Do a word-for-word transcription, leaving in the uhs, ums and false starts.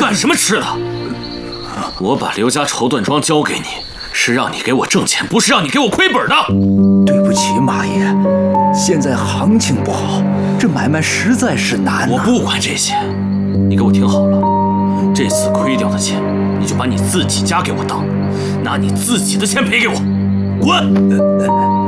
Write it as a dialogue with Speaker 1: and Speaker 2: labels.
Speaker 1: 干什么吃的？我把刘家绸缎庄交给你，是让你给我挣钱，不是让你给我亏本的。
Speaker 2: 对不起，马爷，现在行情不好，这买卖实在是难啊。
Speaker 1: 我不管这些，你给我听好了，这次亏掉的钱，你就把你自己家给我当，拿你自己的钱赔给我，滚！